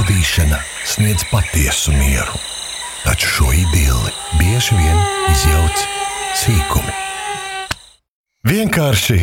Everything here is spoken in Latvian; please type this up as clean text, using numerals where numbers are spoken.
Pildīšana sniedz patiesu mieru, taču šo idilli bieži vien izjauc sīkumi. Vienkārši